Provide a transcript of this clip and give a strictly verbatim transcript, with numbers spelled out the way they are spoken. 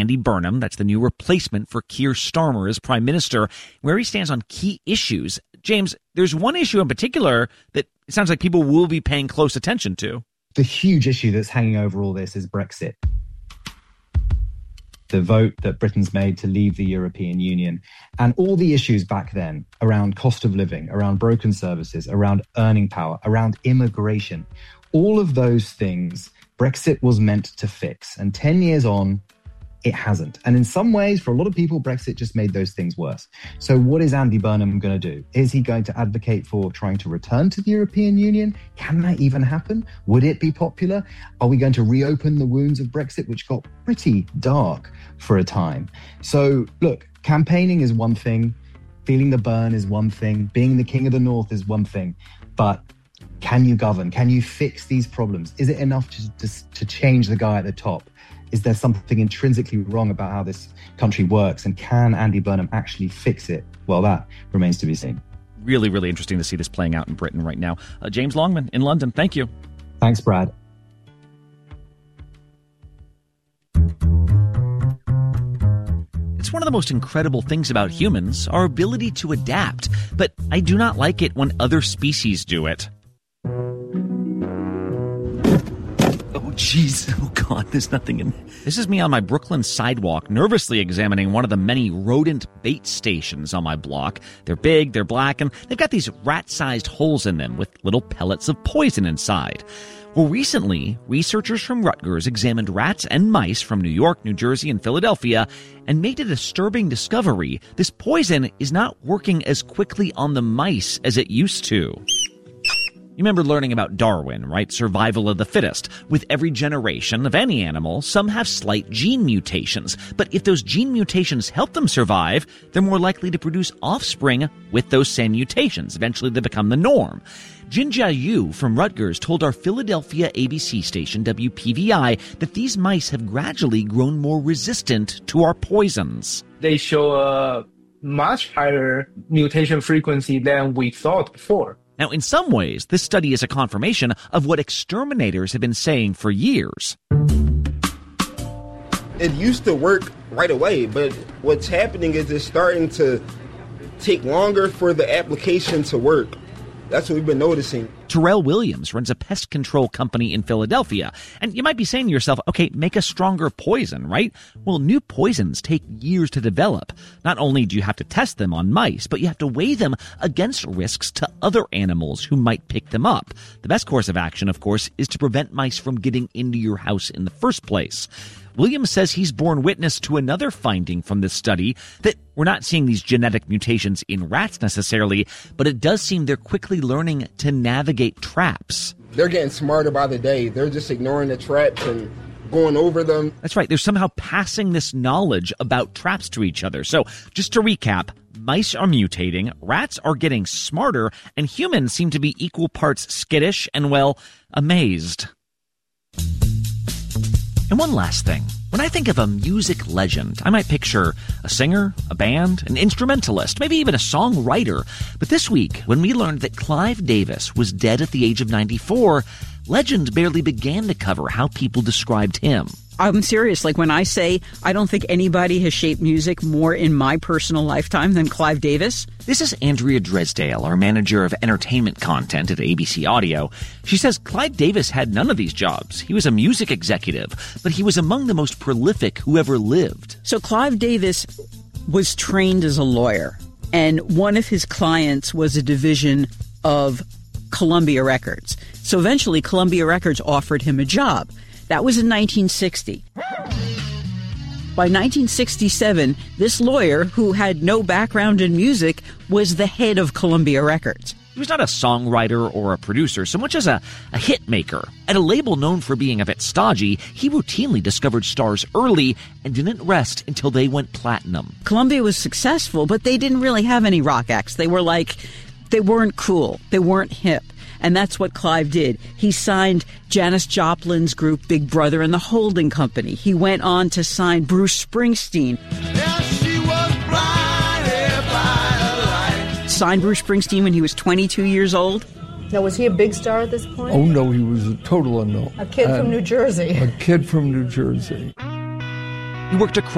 Andy Burnham. That's the new replacement for Keir Starmer as Prime Minister, where he stands on key issues. James, there's one issue in particular that it sounds like people will be paying close attention to. The huge issue that's hanging over all this is Brexit. The vote that Britain's made to leave the European Union, and all the issues back then around cost of living, around broken services, around earning power, around immigration. All of those things Brexit was meant to fix. And ten years on, it hasn't. And in some ways, for a lot of people, Brexit just made those things worse. So what is Andy Burnham going to do? Is he going to advocate for trying to return to the European Union? Can that even happen? Would it be popular? Are we going to reopen the wounds of Brexit, which got pretty dark for a time? So look, campaigning is one thing. Feeling the burn is one thing. Being the king of the north is one thing. But can you govern? Can you fix these problems? Is it enough to, to, to change the guy at the top? Is there something intrinsically wrong about how this country works? And can Andy Burnham actually fix it? Well, that remains to be seen. Really, really interesting to see this playing out in Britain right now. Uh, James Longman in London, thank you. Thanks, Brad. It's one of the most incredible things about humans, our ability to adapt. But I do not like it when other species do it. Jeez, oh God, there's nothing in... This is me on my Brooklyn sidewalk, nervously examining one of the many rodent bait stations on my block. They're big, they're black, and they've got these rat-sized holes in them with little pellets of poison inside. Well, recently, researchers from Rutgers examined rats and mice from New York, New Jersey, and Philadelphia and made a disturbing discovery. This poison is not working as quickly on the mice as it used to. You remember learning about Darwin, right? Survival of the fittest. With every generation of any animal, some have slight gene mutations. But if those gene mutations help them survive, they're more likely to produce offspring with those same mutations. Eventually they become the norm. Jinjia Yu from Rutgers told our Philadelphia A B C station W P V I that these mice have gradually grown more resistant to our poisons. They show a much higher mutation frequency than we thought before. Now, in some ways, this study is a confirmation of what exterminators have been saying for years. It used to work right away, but what's happening is it's starting to take longer for the application to work. That's what we've been noticing. Terrell Williams runs a pest control company in Philadelphia. And you might be saying to yourself, okay, make a stronger poison, right? Well, new poisons take years to develop. Not only do you have to test them on mice, but you have to weigh them against risks to other animals who might pick them up. The best course of action, of course, is to prevent mice from getting into your house in the first place. Williams says he's borne witness to another finding from this study, that we're not seeing these genetic mutations in rats necessarily, but it does seem they're quickly learning to navigate traps. They're getting smarter by the day. They're just ignoring the traps and going over them. That's right. They're somehow passing this knowledge about traps to each other. So just to recap, mice are mutating, rats are getting smarter, and humans seem to be equal parts skittish and, well, amazed. And one last thing. When I think of a music legend, I might picture a singer, a band, an instrumentalist, maybe even a songwriter. But this week, when we learned that Clive Davis was dead at the age of ninety-four, legend barely began to cover how people described him. I'm serious. Like when I say I don't think anybody has shaped music more in my personal lifetime than Clive Davis. This is Andrea Dresdale, our manager of entertainment content at A B C Audio. She says Clive Davis had none of these jobs. He was a music executive, but he was among the most prolific who ever lived. So Clive Davis was trained as a lawyer, and one of his clients was a division of Columbia Records. So eventually Columbia Records offered him a job. That was in nineteen sixty. By nineteen sixty-seven, this lawyer, who had no background in music, was the head of Columbia Records. He was not a songwriter or a producer so much as a, a hit maker. At a label known for being a bit stodgy, he routinely discovered stars early and didn't rest until they went platinum. Columbia was successful, but they didn't really have any rock acts. They were like, they weren't cool. They weren't hip. And that's what Clive did. He signed Janis Joplin's group Big Brother and the Holding Company. He went on to sign Bruce Springsteen. Yeah, she was blinded by a light. Signed Bruce Springsteen when he was twenty-two years old. Now, was he a big star at this point? Oh, no, he was a total unknown. A kid and from New Jersey. A kid from New Jersey. He worked across